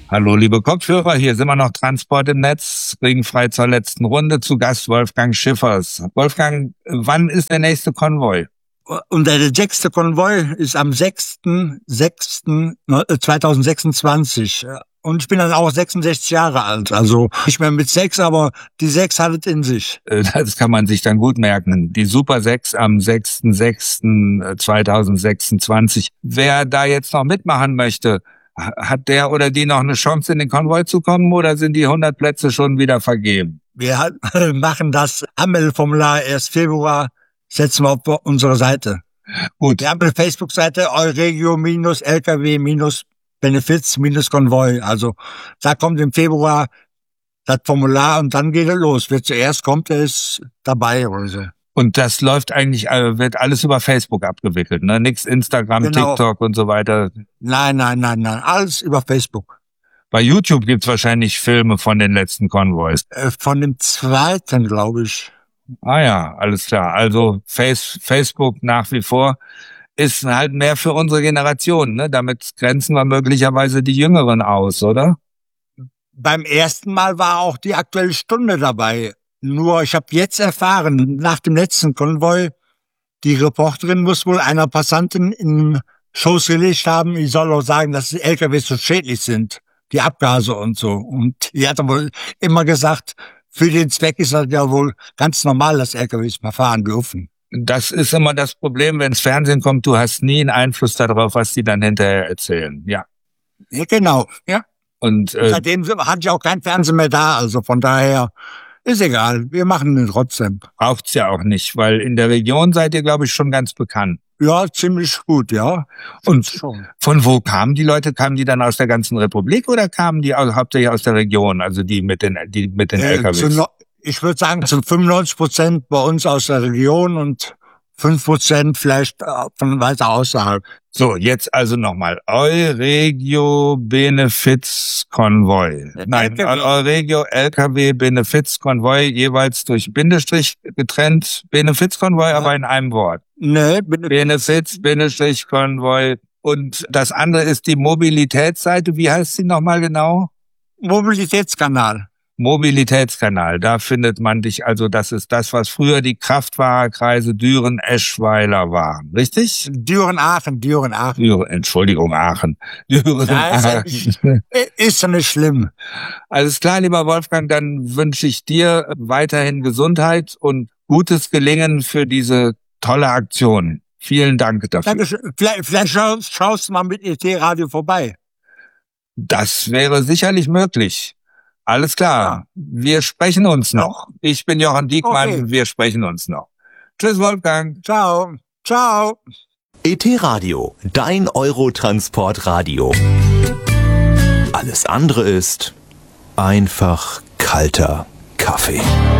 Hallo, liebe Kopfhörer, hier sind wir noch Transport im Netz, ringfrei zur letzten Runde, zu Gast Wolfgang Schiffers. Wolfgang, wann ist der nächste Konvoi? Und der sechste Konvoi ist am 6.6.2026. Und ich bin dann auch 66 Jahre alt, also nicht mehr mit 6, aber die 6 hat es in sich. Das kann man sich dann gut merken. Die Super 6 am 6.6.2026. Wer da jetzt noch mitmachen möchte, hat der oder die noch eine Chance, in den Konvoi zu kommen, oder sind die 100 Plätze schon wieder vergeben? Wir machen das Anmeldeformular erst Februar, setzen wir auf unsere Seite. Gut. Wir haben eine Facebook-Seite Euregio-LKW-Benefits-Konvoi. Also da kommt im Februar das Formular und dann geht es los. Wer zuerst kommt, der ist dabei oder so. Und das läuft eigentlich, wird alles über Facebook abgewickelt, ne? Nix Instagram, genau. TikTok und so weiter. Nein. Alles über Facebook. Bei YouTube gibt's wahrscheinlich Filme von den letzten Konvois. Von dem zweiten, glaube ich. Ah ja, alles klar. Also Facebook nach wie vor ist halt mehr für unsere Generation, ne? Damit grenzen wir möglicherweise die Jüngeren aus, oder? Beim ersten Mal war auch die Aktuelle Stunde dabei. Nur ich habe jetzt erfahren, nach dem letzten Konvoi, die Reporterin muss wohl einer Passantin in Shows gelegt haben, ich soll auch sagen, dass die LKWs so schädlich sind, die Abgase und so. Und die hat wohl immer gesagt, für den Zweck ist das ja wohl ganz normal, dass LKWs mal fahren dürfen. Das ist immer das Problem, wenn ins Fernsehen kommt, du hast nie einen Einfluss darauf, was die dann hinterher erzählen. Ja, genau, ja. Und seitdem hatte ich auch kein Fernsehen mehr da, also von daher ist egal, wir machen den trotzdem. Braucht's ja auch nicht, weil in der Region seid ihr, glaube ich, schon ganz bekannt. Ja, ziemlich gut, ja. Und schon. Von wo kamen die Leute? Kamen die dann aus der ganzen Republik oder kamen die hauptsächlich aus der Region, also die mit den LKWs? Ich würde sagen, zu 95% bei uns aus der Region und 5% vielleicht von weiter außerhalb. So, jetzt also nochmal. Euregio Benefits Konvoi. Nein, Euregio LKW Benefits Konvoi, jeweils durch Bindestrich getrennt. Benefits Konvoi, aber in einem Wort. Nee, Benefits, Bindestrich Konvoi. Und das andere ist die Mobilitätsseite. Wie heißt sie nochmal genau? Mobilitätskanal. Mobilitätskanal, da findet man dich, also das ist das, was früher die Kraftfahrerkreise Düren-Eschweiler waren, richtig? Düren-Aachen. Entschuldigung, Aachen. Düren-Aachen. Ist ja nicht schlimm. Alles klar, lieber Wolfgang, dann wünsche ich dir weiterhin Gesundheit und gutes Gelingen für diese tolle Aktion. Vielen Dank dafür. Dankeschön. Vielleicht schaust du mal mit ET-Radio vorbei. Das wäre sicherlich möglich. Alles klar, wir sprechen uns noch. Ich bin Jochen Diekmann, Wir sprechen uns noch. Tschüss, Wolfgang. Ciao. ET-Radio, dein Eurotransport-Radio. Alles andere ist einfach kalter Kaffee.